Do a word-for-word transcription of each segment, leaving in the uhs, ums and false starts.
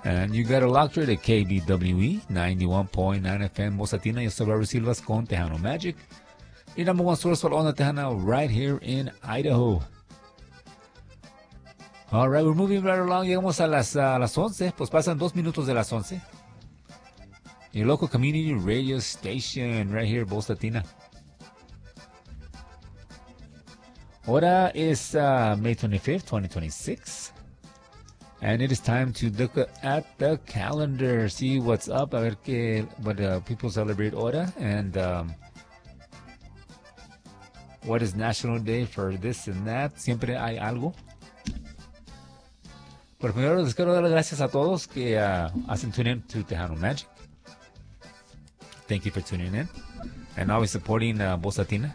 And you got a locked here at K B W E ninety-one point nine F M Voz Latina. Yo soy Robert Silvas con Tejano Magic. Your number one source for Onda Tejana right here in Idaho. All right, we're moving right along. Llegamos a las, a las once. Pues pasan dos minutos de las once. Your local community radio station right here, Voz Latina. Hora is uh, May twenty-fifth, twenty twenty-six. And it is time to look at the calendar, see what's up, a ver qué, what uh, people celebrate ahora, and um, what is National Day for this and that. Siempre hay algo. Pero primero les quiero dar las gracias a todos que uh, hacen tune in to Tejano Magic. Thank you for tuning in and always supporting uh, Voz Latina.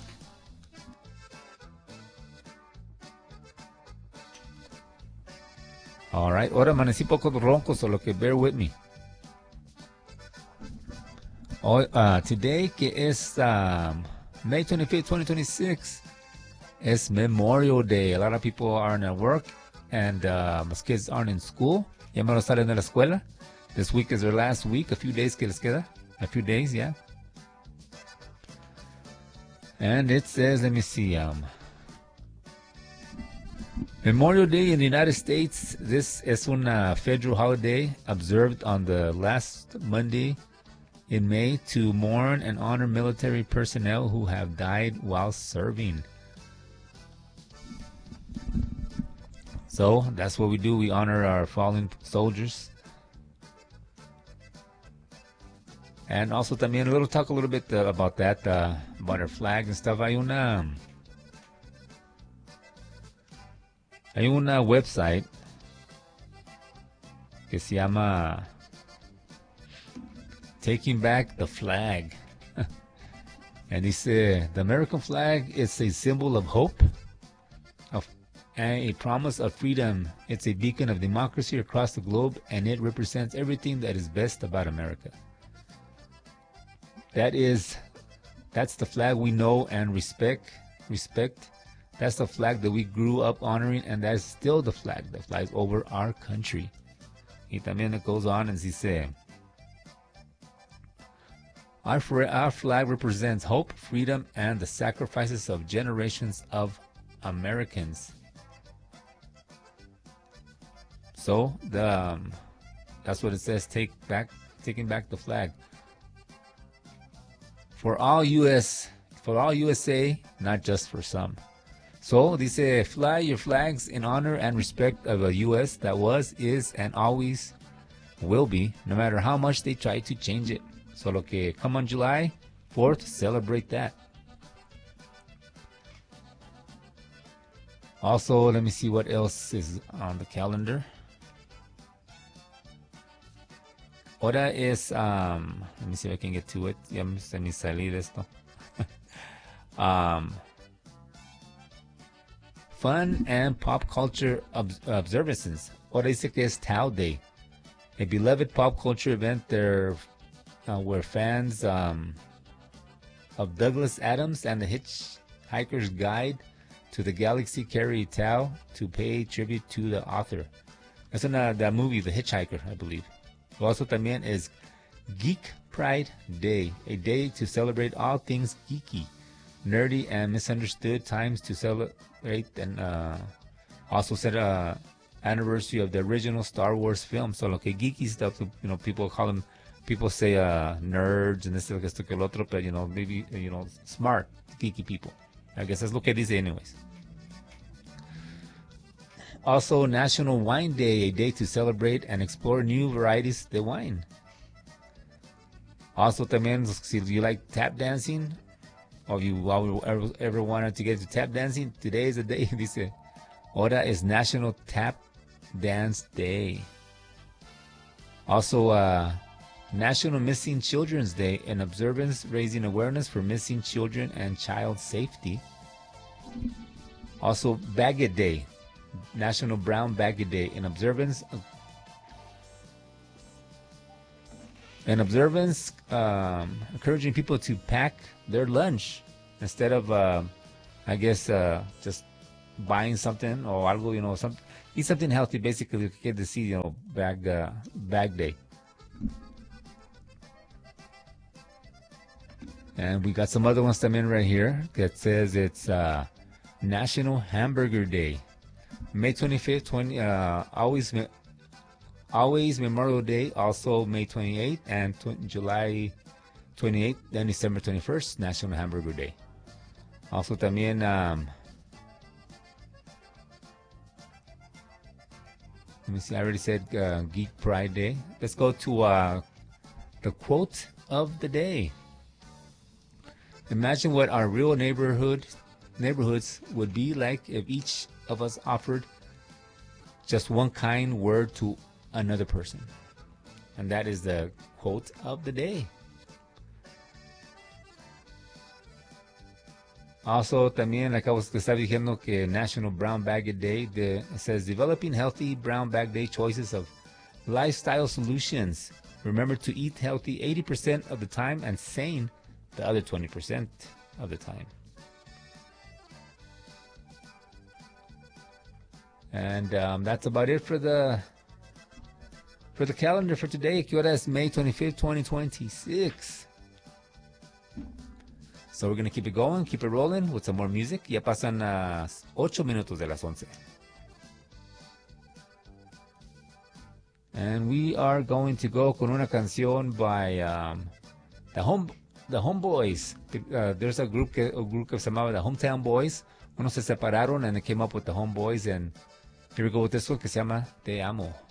All right, ahora amanecí poco ronco, so lo que bear with me. Oh, uh, today, que es um, May twenty-fifth, twenty twenty-six, es Memorial Day. A lot of people aren't at work, and uh, most kids aren't in school. Ya me lo salen de la escuela. This week is their last week, a few days que les queda. A few days, yeah. And it says, let me see, um... Memorial Day in the United States, this is a federal holiday observed on the last Monday in May to mourn and honor military personnel who have died while serving. So that's what we do. We honor our fallen soldiers. And also también a little talk a little bit uh, about that, uh, about our flag and stuff. Hay una... Hay una website que se llama Taking Back the Flag. And dice, the American flag is a symbol of hope of, and a promise of freedom. It's a beacon of democracy across the globe, and it represents everything that is best about America. That is, that's the flag we know and respect, respect. That's the flag that we grew up honoring, and that's still the flag that flies over our country. Y también it goes on and dice, our, our flag represents hope, freedom, and the sacrifices of generations of Americans. So the um, that's what it says. Take back, taking back the flag for all U S, for all U S A, not just for some. So, dice, fly your flags in honor and respect of a U S that was, is, and always will be, no matter how much they try to change it. So, lo que come on July fourth, celebrate that. Also, let me see what else is on the calendar. Ahora es, um, let me see if I can get to it. Ya se me salí de esto. um... Fun and pop culture ob- observances. Ahora dice que es Tao Day, a beloved pop culture event there, uh, where fans um, of Douglas Adams and the Hitchhiker's Guide to the Galaxy carry Tao to pay tribute to the author. That's in uh, that movie, The Hitchhiker, I believe. Also también is Geek Pride Day, a day to celebrate all things geeky, nerdy, and misunderstood, times to celebrate and uh, also set a anniversary of the original Star Wars film. So lo que geeky stuff, you know, people call them, people say uh, nerds and this, esto, que el otro, but you know, maybe, you know, smart, geeky people. I guess that's lo que dice anyways. Also, National Wine Day, a day to celebrate and explore new varieties de wine. Also también, si you like tap dancing, or if you ever, ever wanted to get to tap dancing, today is the day. Dice, ahora is National Tap Dance Day. Also, uh, National Missing Children's Day, an observance raising awareness for missing children and child safety. Also, Baguette Day, National Brown Baguette Day, an observance of An observance um, encouraging people to pack their lunch instead of, uh, I guess, uh, just buying something or algo, you know, some. eat something healthy. Basically, you get to see, you know, bag uh, bag day. And we got some other ones come in right here that says it's uh, National Hamburger Day, May twenty-fifth, twenty uh, always always Memorial Day, also May twenty-eighth, and tw- July twenty-eighth, then December twenty-first, National Hamburger Day. Also también um, let me see, I already said uh, Geek Pride Day. Let's go to uh, the quote of the day. Imagine what our real neighborhood neighborhoods would be like if each of us offered just one kind word to another person. And that is the quote of the day. Also, también, like I was estaba diciendo, que National Brown Bag Day, the, it says developing healthy brown bag day choices of lifestyle solutions. Remember to eat healthy eighty percent of the time and sane the other twenty percent of the time. And um, that's about it for the for the calendar for today. Que hora es May twenty-fifth, twenty twenty-six. So we're going to keep it going, keep it rolling with some more music. Ya pasan las ocho minutos de las once. And we are going to go con una canción by um, the home the Homeboys. Uh, there's a group que, a group que se llamaba the Hometown Boys. Unos se separaron and they came up with the Homeboys. And here we go with this one que se llama Te Amo.